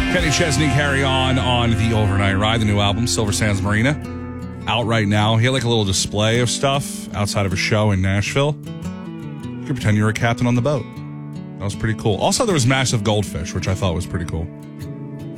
Kenny Chesney, Carry On the Overnight Ride, the new album, Silver Sands Marina, out right now. He had like a little display of stuff outside of a show in Nashville. You could pretend you were a captain on the boat. That was pretty cool. Also, there was massive goldfish, which I thought was pretty cool.